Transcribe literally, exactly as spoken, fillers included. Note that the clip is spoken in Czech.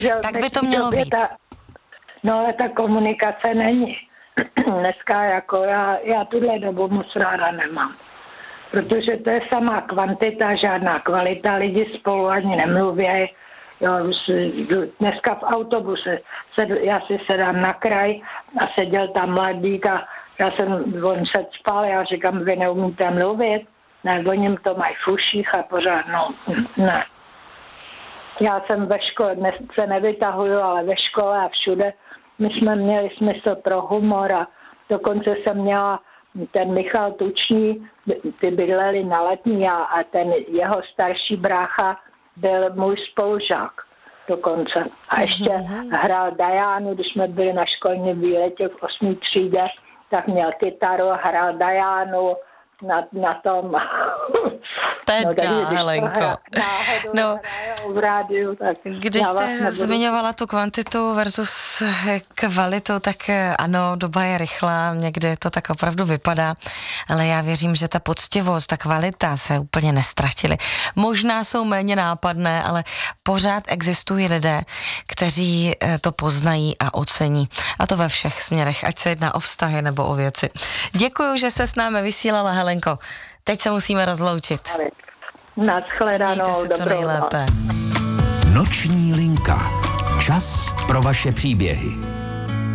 Že tak by to mělo být. Ta, no ale ta komunikace není. Dneska jako já, já tuhle dobu moc ráda nemám. Protože to je samá kvantita, žádná kvalita, lidi spolu ani nemluví. Jo, dneska v autobuse se, já si sedám na kraj a seděl tam mladík a já jsem, on se spal, já říkám, vy neumíte mluvit, ne, oni to mají v uších a pořád, no, ne. Já jsem ve škole, dnes se nevytahuju, ale ve škole a všude my jsme měli smysl pro humor a dokonce jsem měla ten Michal Tučný, ty bydleli na Letní a, a ten jeho starší brácha byl můj spolužák dokonce. A ještě hrál Dianu, když jsme byli na školním výletě v osmé třídě, tak měl kytaru a hrál Dianu na, na tom. Teda, no, Helenko. No, v rádiu, tak když jste zmiňovala tu kvantitu versus kvalitu, tak ano, doba je rychlá, někdy to tak opravdu vypadá, ale já věřím, že ta poctivost, ta kvalita se úplně nestratily. Možná jsou méně nápadné, ale pořád existují lidé, kteří to poznají a ocení. A to ve všech směrech, ať se jedná o vztahy nebo o věci. Děkuju, že jste s námi vysílala, Helenko. Teď se musíme rozloučit. Naschledanou. Mějte se co nejlépe. Noční linka. Čas pro vaše příběhy.